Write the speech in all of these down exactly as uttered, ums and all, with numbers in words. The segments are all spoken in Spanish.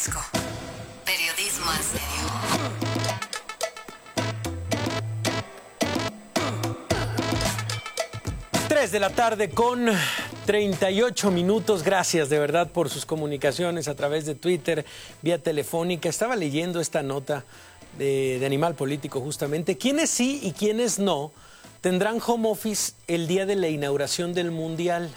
fresco. Periodismo en serio. tres de la tarde con treinta y ocho minutos. Gracias de verdad por sus comunicaciones a través de Twitter, vía telefónica. Estaba leyendo esta nota de, de Animal Político justamente. ¿Quiénes sí y quiénes no tendrán home office el día de la inauguración del Mundial?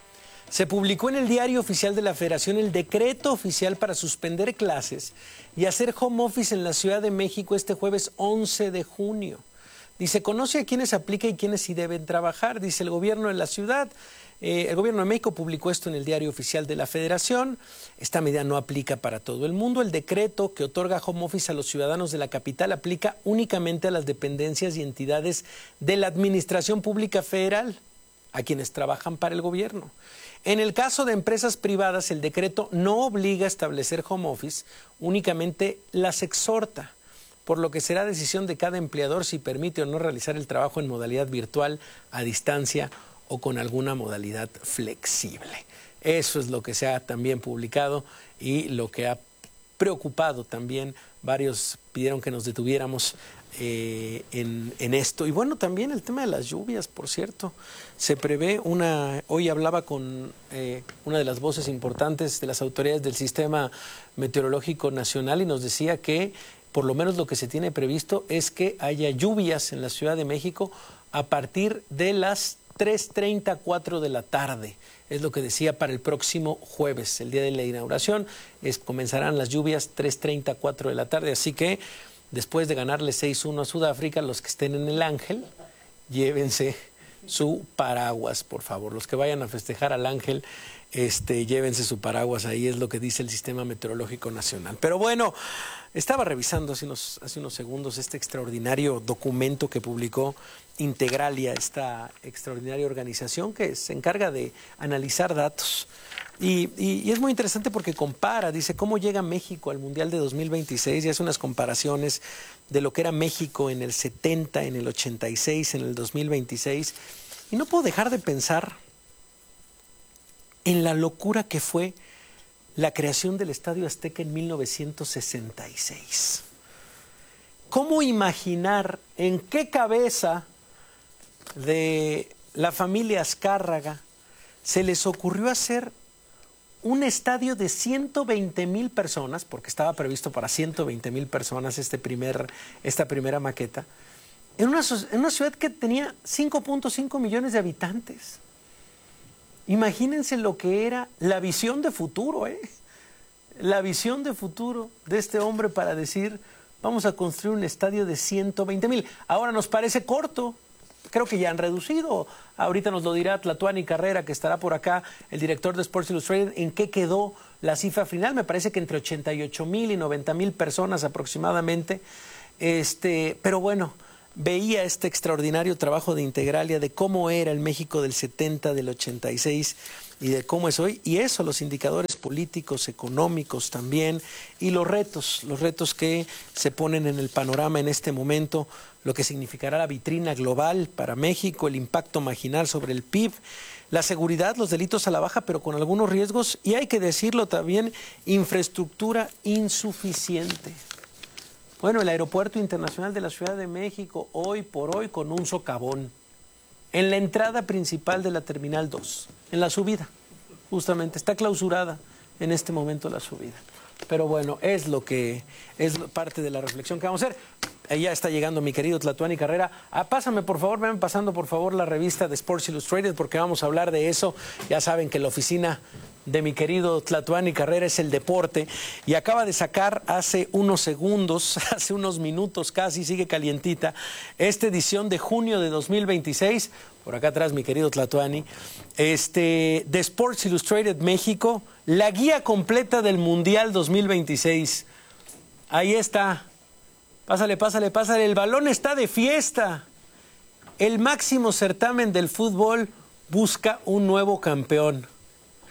Se publicó en el Diario Oficial de la Federación el decreto oficial para suspender clases y hacer home office en la Ciudad de México este jueves once de junio. Dice, conoce a quiénes aplica y quiénes sí deben trabajar. Dice, el gobierno de la ciudad, eh, el gobierno de México publicó esto en el Diario Oficial de la Federación. Esta medida no aplica para todo el mundo. El decreto que otorga home office a los ciudadanos de la capital aplica únicamente a las dependencias y entidades de la Administración Pública Federal, a quienes trabajan para el gobierno. En el caso de empresas privadas, el decreto no obliga a establecer home office, únicamente las exhorta, por lo que será decisión de cada empleador si permite o no realizar el trabajo en modalidad virtual, a distancia o con alguna modalidad flexible. Eso es lo que se ha también publicado y lo que ha preocupado también. Varios pidieron que nos detuviéramos eh, en, en esto. Y bueno, también el tema de las lluvias, por cierto. Se prevé una... Hoy hablaba con eh, una de las voces importantes de las autoridades del Sistema Meteorológico Nacional y nos decía que por lo menos lo que se tiene previsto es que haya lluvias en la Ciudad de México a partir de las tres treinta, cuatro de la tarde. Es lo que decía para el próximo jueves, el día de la inauguración. Es, comenzarán las lluvias tres treinta, cuatro de la tarde. Así que después de ganarle seis uno a Sudáfrica, los que estén en el Ángel, llévense su paraguas, por favor. Los que vayan a festejar al Ángel, este, llévense su paraguas. Ahí es lo que dice el Sistema Meteorológico Nacional. Pero bueno, estaba revisando hace unos, hace unos segundos este extraordinario documento que publicó Integralia, esta extraordinaria organización que se encarga de analizar datos. Y, y, y es muy interesante porque compara, dice, cómo llega México al Mundial de dos mil veintiséis y hace unas comparaciones de lo que era México en el setenta, en el ochenta y seis, en el dos mil veintiséis. Y no puedo dejar de pensar en la locura que fue la creación del Estadio Azteca en mil novecientos sesenta y seis. ¿Cómo imaginar en qué cabeza de la familia Azcárraga se les ocurrió hacer un estadio de ciento veinte mil personas, porque estaba previsto para ciento veinte mil personas este primer, esta primera maqueta, en una, en una ciudad que tenía cinco punto cinco millones de habitantes? Imagínense lo que era la visión de futuro, ¿eh? La visión de futuro de este hombre para decir, vamos a construir un estadio de ciento veinte mil. Ahora nos parece corto, creo que ya han reducido. Ahorita nos lo dirá Tlatuani Carrera, que estará por acá, el director de Sports Illustrated, en qué quedó la cifra final. Me parece que entre ochenta y ocho mil y noventa mil personas aproximadamente. Este, pero bueno, veía este extraordinario trabajo de Integralia de cómo era el México del setenta, del ochenta y seis y de cómo es hoy. Y eso, los indicadores políticos, económicos también, y los retos, los retos que se ponen en el panorama en este momento, lo que significará la vitrina global para México, el impacto marginal sobre el P I B, la seguridad, los delitos a la baja, pero con algunos riesgos, y hay que decirlo también, infraestructura insuficiente. Bueno, el Aeropuerto Internacional de la Ciudad de México, hoy por hoy, con un socavón en la entrada principal de la Terminal dos, en la subida, justamente, está clausurada en este momento la subida. Pero bueno, es lo que es parte de la reflexión que vamos a hacer. Ahí ya está llegando mi querido Tlatuani Carrera. Ah, pásame, por favor, me van pasando, por favor, la revista de Sports Illustrated, porque vamos a hablar de eso. Ya saben que la oficina de mi querido Tlatuani Carrera es el deporte, y acaba de sacar hace unos segundos, hace unos minutos casi, sigue calientita, esta edición de junio de dos mil veintiséis, por acá atrás mi querido Tlatuani, este, de Sports Illustrated México, la guía completa del Mundial dos mil veintiséis. Ahí está. Pásale, pásale, pásale. El balón está de fiesta. El máximo certamen del fútbol busca un nuevo campeón.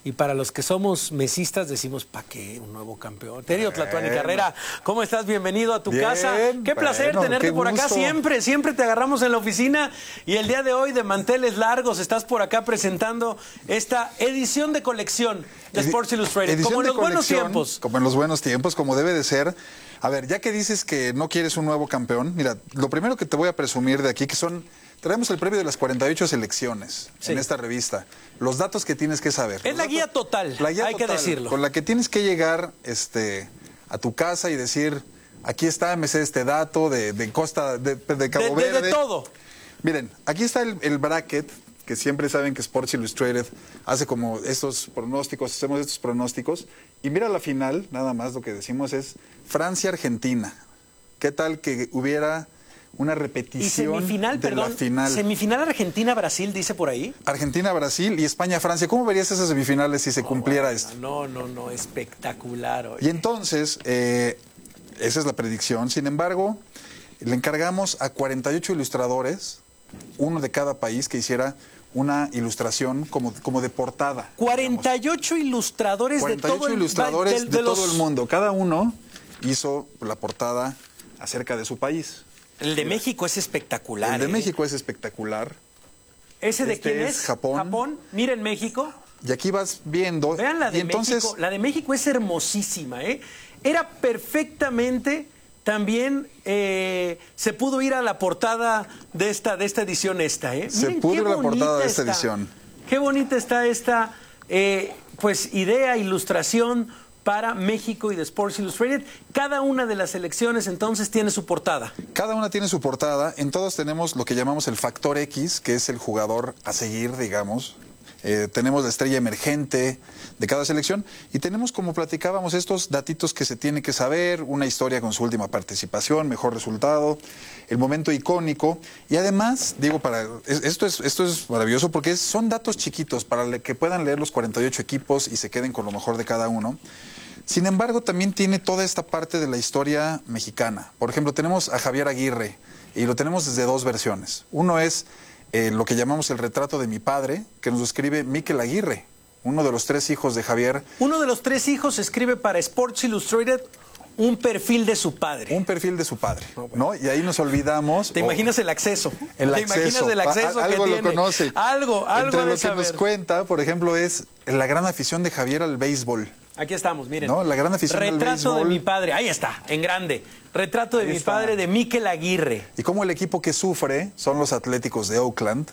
Y para los que somos mesistas decimos, ¿para qué un nuevo campeón? Querido Tlatuani Carrera, ¿cómo estás? Bienvenido a tu Bien, casa. Qué placer bueno, tenerte qué por acá gusto. siempre. Siempre te agarramos en la oficina y el día de hoy de manteles largos estás por acá presentando esta edición de colección de Edi- Sports Illustrated. edición Como en de los buenos colección, tiempos. Como en los buenos tiempos, como debe de ser. A ver, ya que dices que no quieres un nuevo campeón, mira, lo primero que te voy a presumir de aquí, que son, traemos el premio de las cuarenta y ocho selecciones Sí. en esta revista. Los datos que tienes que saber. Es Los la datos- guía total, la guía hay que total, decirlo. Con la que tienes que llegar este, a tu casa y decir, aquí está, me sé este dato de, de Costa, de, de Cabo De- de- de Verde. todo. Miren, aquí está el, el bracket, que siempre saben que Sports Illustrated hace como estos pronósticos, hacemos estos pronósticos. Y mira la final, nada más lo que decimos es Francia-Argentina. ¿Qué tal que hubiera una Y repetición semifinal, de perdón, la final? semifinal Argentina-Brasil, dice por ahí. Argentina-Brasil y España-Francia. ¿Cómo verías esas semifinales si se cumpliera esto? No, no, no, espectacular. Oye. Y entonces, eh, esa es la predicción. Sin embargo, le encargamos a cuarenta y ocho ilustradores, uno de cada país, que hiciera una ilustración como, como de portada. cuarenta y ocho ilustradores de cuarenta y ocho todo el ilustradores del- de, de los- todo el mundo. Cada uno hizo la portada acerca de su país. El de México es espectacular. El de ¿eh? México es espectacular. ¿Ese de este quién es es? Japón. Japón. Miren México. Y aquí vas viendo. Vean la de y entonces, México. La de México es hermosísima, ¿eh? Era perfectamente. También eh, se pudo ir a la portada de esta, de esta edición esta, ¿eh? Se Miren pudo qué ir a la portada bonita de esta está. edición. Qué bonita está esta eh, pues idea, ilustración para México y de Sports Illustrated. Cada una de las selecciones entonces tiene su portada. cada una tiene su portada. En todos tenemos lo que llamamos el factor X, que es el jugador a seguir, digamos. Eh, tenemos la estrella emergente de cada selección y tenemos, como platicábamos, estos datitos que se tiene que saber, una historia con su última participación, mejor resultado, el momento icónico y además, digo, para es- esto es esto es maravilloso porque es- son datos chiquitos para le- que puedan leer los cuarenta y ocho equipos y se queden con lo mejor de cada uno. Sin embargo, también tiene toda esta parte de la historia mexicana. Por ejemplo, tenemos a Javier Aguirre y lo tenemos desde dos versiones. Uno es eh, lo que llamamos el retrato de mi padre, que nos escribe Miquel Aguirre, uno de los tres hijos de Javier. Uno de los tres hijos escribe para Sports Illustrated un perfil de su padre. Un perfil de su padre, ¿no? Y ahí nos olvidamos. ¿Te o- imaginas el acceso? El ¿Te acceso. imaginas el acceso A- que algo lo tiene? conoce. Algo, algo Entre ha de lo que saber. nos cuenta, por ejemplo, es la gran afición de Javier al béisbol. Aquí estamos, miren. No, la gran afición al Retrato de béisbol. mi padre. Ahí está, en grande. Retrato de Ahí mi está. padre de Miquel Aguirre. Y cómo el equipo que sufre son los Atléticos de Oakland.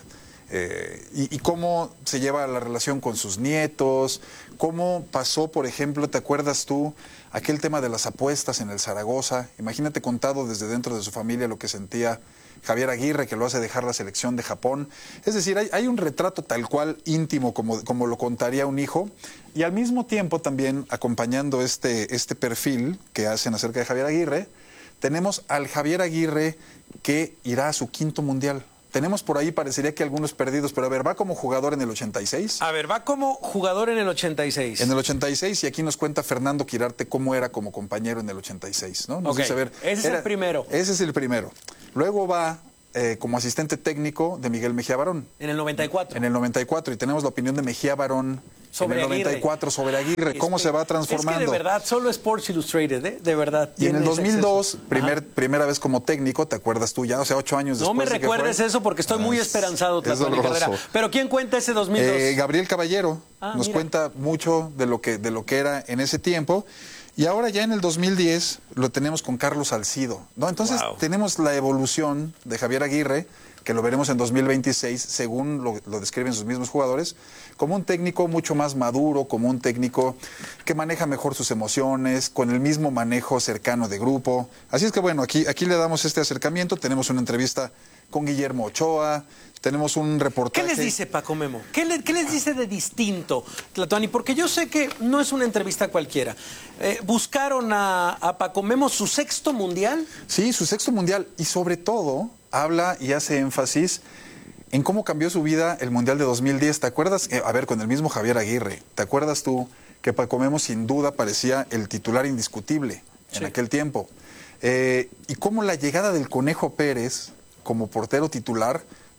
eh, y, y cómo se lleva la relación con sus nietos, cómo pasó, por ejemplo, ¿te acuerdas tú aquel tema de las apuestas en el Zaragoza? Imagínate contado desde dentro de su familia lo que sentía Javier Aguirre, que lo hace dejar la selección de Japón. Es decir, hay, hay un retrato tal cual íntimo como, como lo contaría un hijo, y al mismo tiempo también acompañando este, este perfil que hacen acerca de Javier Aguirre, tenemos al Javier Aguirre que irá a su quinto mundial. Tenemos por ahí, parecería que algunos perdidos, pero a ver, va como jugador en el ochenta y seis. A ver, va como jugador en el ochenta y seis. En el ochenta y seis, y aquí nos cuenta Fernando Quirarte cómo era como compañero en el ochenta y seis, ¿no? Nos Ok, dice, a ver, ese es el primero. Ese es el primero. Luego va eh, como asistente técnico de Miguel Mejía Barón. En el noventa y cuatro. En el noventa y cuatro, y tenemos la opinión de Mejía Barón Sobre en el Aguirre. noventa y cuatro sobre Aguirre, cómo se va transformando. Es que de verdad, solo Sports Illustrated, ¿eh? De verdad. Y en el tiene dos ese mil dos, acceso. primer, Ajá. primera vez como técnico, ¿te acuerdas tú ya? O sea, ocho años No después. me de que recuerdes fue. eso porque estoy muy Ah, esperanzado, es Tlatuani doloroso. Carrera. Pero ¿quién cuenta ese dos mil dos? Eh, Gabriel Caballero Ah, nos mira. cuenta mucho de lo que de lo que era en ese tiempo. Y ahora ya en el dos mil diez lo tenemos con Carlos Salcido, ¿no? Entonces Wow. tenemos la evolución de Javier Aguirre, que lo veremos en dos mil veintiséis, según lo, lo describen sus mismos jugadores, como un técnico mucho más maduro, como un técnico que maneja mejor sus emociones, con el mismo manejo cercano de grupo. Así es que bueno, aquí, aquí le damos este acercamiento, tenemos una entrevista con Guillermo Ochoa, tenemos un ¿Qué reportaje. les dice Paco Memo? ¿Qué, le- qué les dice de distinto, Tlatuani? Porque yo sé que no es una entrevista cualquiera. Eh, ¿Buscaron a, a Paco Memo su sexto mundial? Sí, su sexto mundial, y sobre todo habla y hace énfasis en cómo cambió su vida el Mundial de dos mil diez. ¿Te acuerdas? Eh, a ver, con el mismo Javier Aguirre, ¿te acuerdas tú que Paco Memo sin duda parecía el titular indiscutible en Sí. aquel tiempo? Eh, y cómo la llegada del Conejo Pérez como portero titular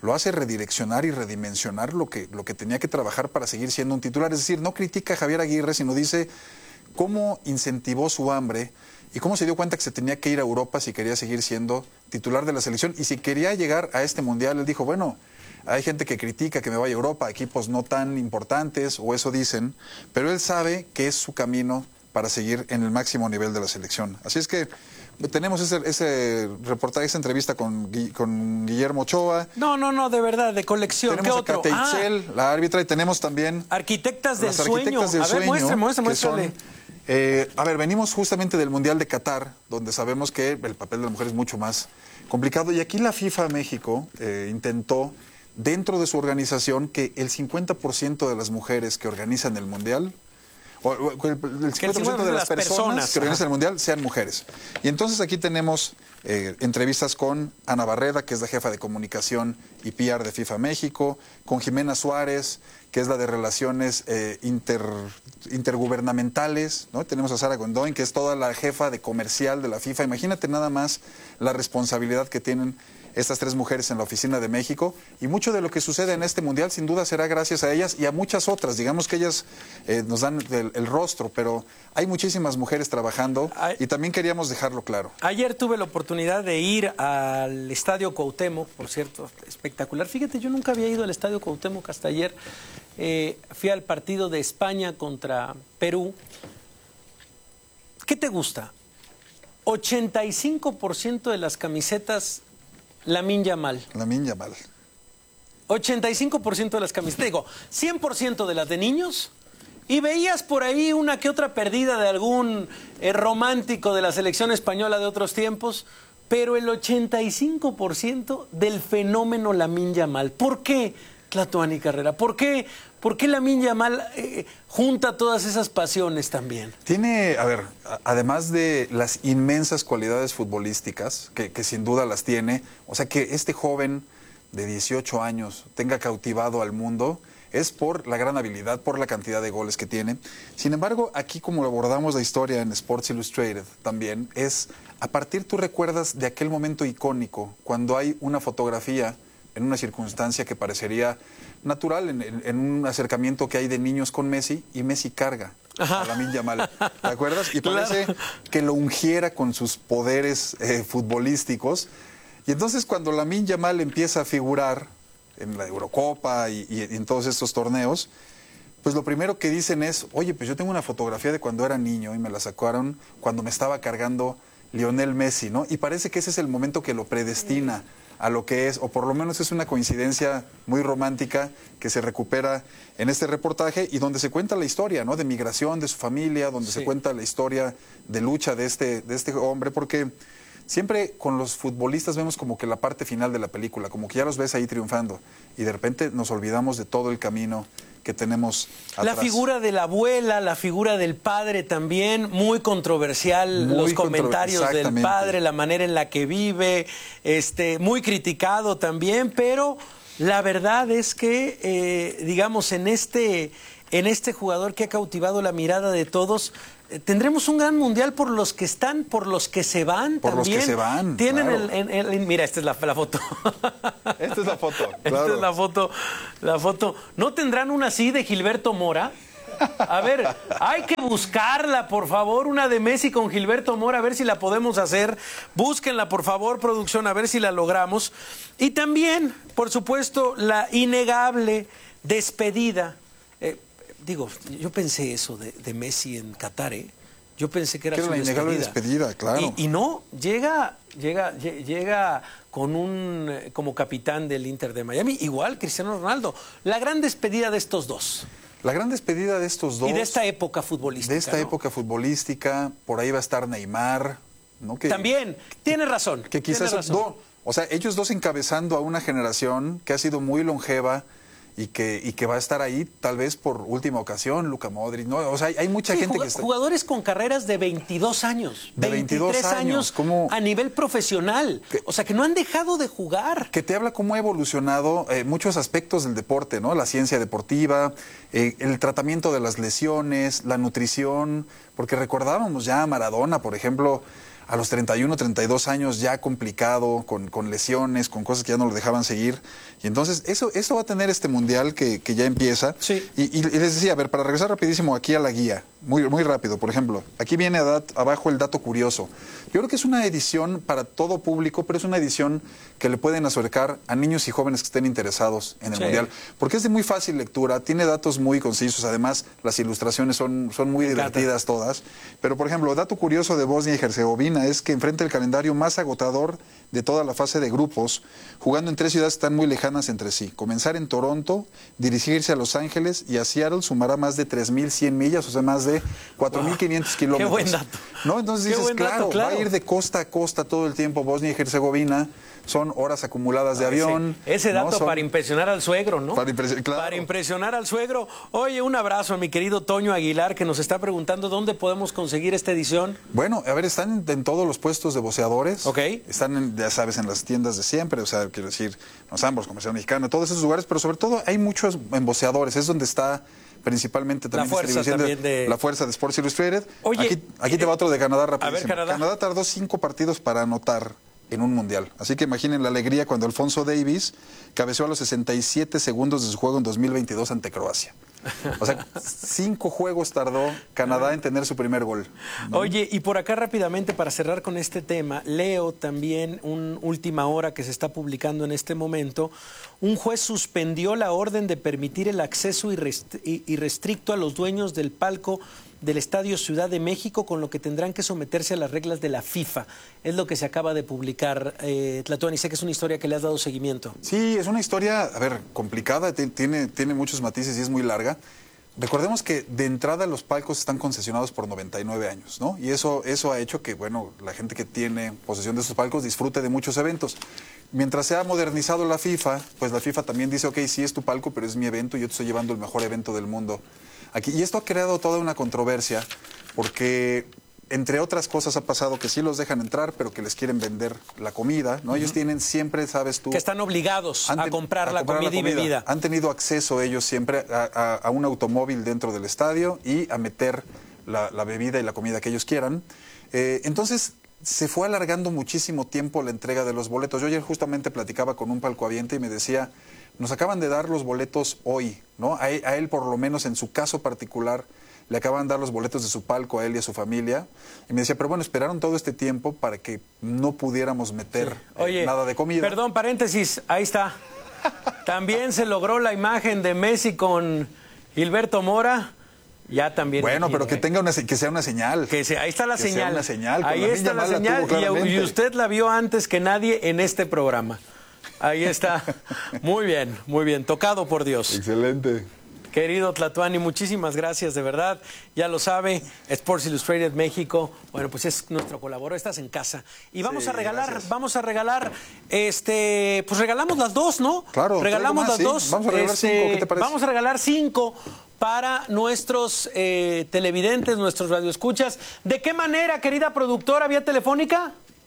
lo hace redireccionar y redimensionar lo que, lo que tenía que trabajar para seguir siendo un titular. Es decir, no critica a Javier Aguirre, sino dice cómo incentivó su hambre y cómo se dio cuenta que se tenía que ir a Europa si quería seguir siendo titular de la selección. Y si quería llegar a este Mundial, él dijo, bueno, hay gente que critica que me vaya a Europa, equipos no tan importantes, o eso dicen, pero él sabe que es su camino para seguir en el máximo nivel de la selección. Así es que tenemos ese, ese reportaje, esa entrevista con, con Guillermo Ochoa. No, no, no, de verdad, de colección. Tenemos ¿Qué a otro? Kate Itzel, Ah, la árbitra, y tenemos también Arquitectas del las Sueño. arquitectas del A ver, sueño, muestre, muestre, que muéstrale. son, eh, a ver, venimos justamente del Mundial de Qatar, donde sabemos que el papel de la mujer es mucho más complicado, y aquí la FIFA México eh, intentó, dentro de su organización, que el cincuenta por ciento de las mujeres que organizan el Mundial, o, o, el, el cincuenta por ciento de las personas, personas que organizan el Mundial sean mujeres. Y entonces aquí tenemos eh, entrevistas con Ana Barreda, que es la jefa de comunicación y P R de FIFA México, con Jimena Suárez, que es la de relaciones eh, inter, intergubernamentales, ¿no? Tenemos a Sara Gondoin, que es toda la jefa de comercial de la FIFA. Imagínate nada más la responsabilidad que tienen estas tres mujeres en la oficina de México, y mucho de lo que sucede en este Mundial sin duda será gracias a ellas y a muchas otras. Digamos que ellas eh, nos dan el, el rostro, pero hay muchísimas mujeres trabajando y también queríamos dejarlo claro. Ayer tuve la oportunidad de ir al Estadio Cuauhtémoc, por cierto, espectacular. Fíjate, yo nunca había ido al Estadio Cuauhtémoc hasta ayer. Eh, fui al partido de España contra Perú. ¿Qué te gusta? ochenta y cinco por ciento de las camisetas Lamine Yamal. Lamine Yamal. ochenta y cinco por ciento de las camisetas. Digo, cien por ciento de las de niños. Y veías por ahí una que otra perdida de algún eh, romántico de la selección española de otros tiempos. Pero el ochenta y cinco por ciento del fenómeno Lamine Yamal. ¿Por qué, Tlatuani Carrera? ¿Por qué, por qué Lamine Yamal eh, junta todas esas pasiones también? Tiene, a ver, a, además de las inmensas cualidades futbolísticas, que, que sin duda las tiene, o sea, que este joven de dieciocho años tenga cautivado al mundo, es por la gran habilidad, por la cantidad de goles que tiene. Sin embargo, aquí como abordamos la historia en Sports Illustrated también, es a partir, tú recuerdas de aquel momento icónico, cuando hay una fotografía en una circunstancia que parecería natural, en, en, en un acercamiento que hay de niños con Messi, y Messi carga Ajá. a Lamine Yamal, ¿te acuerdas? Y parece claro. que lo ungiera con sus poderes eh, futbolísticos. Y entonces cuando Lamine Yamal empieza a figurar en la Eurocopa y, y, y en todos estos torneos, pues lo primero que dicen es, oye, pues yo tengo una fotografía de cuando era niño y me la sacaron cuando me estaba cargando Lionel Messi, ¿no? Y parece que ese es el momento que lo predestina a lo que es, o por lo menos es una coincidencia muy romántica que se recupera en este reportaje y donde se cuenta la historia, ¿no? De migración de su familia, donde sí. se cuenta la historia de lucha de este, de este hombre, porque siempre con los futbolistas vemos como que la parte final de la película, como que ya los ves ahí triunfando y de repente nos olvidamos de todo el camino que tenemos atrás. La figura de la abuela, la figura del padre también, muy controversial, muy los comentarios del padre, la manera en la que vive, este, muy criticado también, pero la verdad es que, eh, digamos, en este, en este jugador que ha cautivado la mirada de todos, tendremos un gran mundial por los que están, por los que se van por también. Por los que se van, Tienen claro. el, el, el, mira, esta es la, la foto. Esta es la foto, claro. Esta es la foto, la foto. ¿No tendrán una así de Gilberto Mora? A ver, hay que buscarla, por favor, una de Messi con Gilberto Mora, a ver si la podemos hacer. Búsquenla, por favor, producción, a ver si la logramos. Y también, por supuesto, la innegable despedida. Eh, Digo, yo pensé eso de, de Messi en Qatar, ¿eh? Yo pensé que era, que era su la innegable despedida. despedida, claro. Y, y no, llega, llega, llega con un como capitán del Inter de Miami, igual Cristiano Ronaldo. La gran despedida de estos dos. La gran despedida de estos dos. Y de esta época futbolística. De esta ¿no? época futbolística, por ahí va a estar Neymar, ¿no? Que, También, tiene razón. Que quizás, tiene razón. No, o sea, ellos dos encabezando a una generación que ha sido muy longeva, y que, y que va a estar ahí tal vez por última ocasión, Luka Modric, ¿no? O sea, hay, hay mucha sí, gente jug que está... Jugadores con carreras de veintidós años. De veintidós años, años ¿cómo? A nivel profesional. Que, o sea, que no han dejado de jugar. Que te habla cómo ha evolucionado eh, muchos aspectos del deporte, ¿no? La ciencia deportiva, eh, el tratamiento de las lesiones, la nutrición, porque recordábamos ya a Maradona, por ejemplo, a los treinta y uno, treinta y dos años ya complicado, con, con lesiones, con cosas que ya no lo dejaban seguir. Y entonces eso, eso va a tener este mundial que, que ya empieza. Sí. Y, y les decía, a ver, para regresar rapidísimo aquí a la guía, muy, muy rápido, por ejemplo, aquí viene a dat, abajo el dato curioso. Yo creo que es una edición para todo público, pero es una edición que le pueden acercar a niños y jóvenes que estén interesados en el Sí. mundial, porque es de muy fácil lectura, tiene datos muy concisos, además las ilustraciones son, son muy Me encanta. divertidas todas. Pero, por ejemplo, dato curioso de Bosnia y Herzegovina es que enfrenta el calendario más agotador de toda la fase de grupos, jugando en tres ciudades que están muy lejanas entre sí. Comenzar en Toronto, dirigirse a Los Ángeles y a Seattle sumará más de tres mil cien millas, o sea, más de cuatro mil quinientos kilómetros. Qué buen dato. ¿No? Entonces Qué dices, buen dato, claro, claro. va a ir de costa a costa todo el tiempo Bosnia y Herzegovina. Son horas acumuladas de Ah, avión. Ese, ese ¿no? dato Son- para impresionar al suegro, ¿no? Para impresi- claro. Para impresionar al suegro. Oye, un abrazo a mi querido Toño Aguilar, que nos está preguntando dónde podemos conseguir esta edición. Bueno, a ver, están en, en todos los puestos de boceadores. Ok. Están, en, ya sabes, en las tiendas de siempre, o sea, quiero decir, Los Ambros, Comercial Mexicano, todos esos lugares, pero sobre todo hay muchos en boceadores, es donde está principalmente también La fuerza distribución también de- la fuerza de Sports Illustrated. Oye, aquí, aquí te va otro de Canadá rapidísimo. Canadá. Canadá tardó cinco partidos para anotar en un mundial. Así que imaginen la alegría cuando Alfonso Davies cabeceó a los sesenta y siete segundos de su juego en dos mil veintidós ante Croacia. O sea, cinco juegos tardó Canadá en tener su primer gol, ¿no? Oye, y por acá rápidamente para cerrar con este tema, leo también un última hora que se está publicando en este momento. Un juez suspendió la orden de permitir el acceso irrest- irrestricto a los dueños del palco del Estadio Ciudad de México, con lo que tendrán que someterse a las reglas de la FIFA. Es lo que se acaba de publicar, eh, Tlatuani. Sé que es una historia que le has dado seguimiento. Sí, es una historia, a ver, complicada, ti- tiene, tiene muchos matices y es muy larga. Recordemos que de entrada los palcos están concesionados por noventa y nueve años, ¿no? Y eso, eso ha hecho que, bueno, la gente que tiene posesión de esos palcos disfrute de muchos eventos. Mientras se ha modernizado la FIFA, pues la FIFA también dice, ok, sí es tu palco, pero es mi evento y yo te estoy llevando el mejor evento del mundo aquí. Y esto ha creado toda una controversia porque, entre otras cosas, ha pasado que sí los dejan entrar, pero que les quieren vender la comida, ¿no? Ellos tienen siempre, sabes tú... Que están obligados han a ten- comprar, a la, comprar comida y bebida. Han tenido acceso ellos siempre a, a- a un automóvil dentro del estadio y a meter la, la bebida y la comida que ellos quieran. Eh, entonces, se fue alargando muchísimo tiempo la entrega de los boletos. Yo ayer justamente platicaba con un palcohabiente y me decía, nos acaban de dar los boletos hoy, ¿no? A él, a él, por lo menos en su caso particular, le acaban de dar los boletos de su palco a él y a su familia. Y me decía, pero bueno, esperaron todo este tiempo para que no pudiéramos meter eh, Oye, nada de comida. Perdón, paréntesis, ahí está. También se logró la imagen de Messi con Gilberto Mora. Ya también. Bueno, aquí, pero que ¿eh? tenga una, se- que sea una señal. Que se- ahí está la Que sea señal. una señal, con Ahí la está Lamine la Yamal la señal tuvo y, claramente. y usted la vio antes que nadie en este programa. Ahí está. Muy bien, muy bien. Tocado por Dios. Excelente. Querido Tlatuani, muchísimas gracias, de verdad. Ya lo sabe, Sports Illustrated México, bueno, pues es nuestro colaborador, estás en casa. Y vamos Sí, a regalar, gracias. vamos a regalar, este, pues regalamos las dos, ¿no? Claro, regalamos traigo más, las sí. dos. Vamos a regalar este, cinco, ¿qué te parece? Vamos a regalar cinco para nuestros eh, televidentes, nuestros radioescuchas. ¿De qué manera, querida productora, vía telefónica?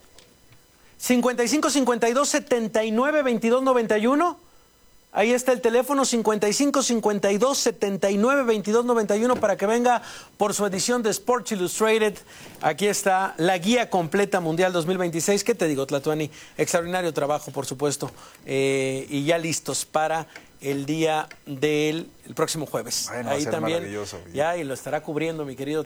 cincuenta y cinco, cincuenta y dos, setenta y nueve, veintidós, noventa y uno. Ahí está el teléfono cincuenta y cinco, cincuenta y dos, setenta y nueve, veintidós, noventa y uno para que venga por su edición de Sports Illustrated. Aquí está la guía completa mundial dos mil veintiséis. ¿Qué te digo, Tlatuani? Extraordinario trabajo, por supuesto. Eh, y ya listos para el día del el próximo jueves. Bueno, va a Ahí ser también. maravilloso. Ya, y lo estará cubriendo mi querido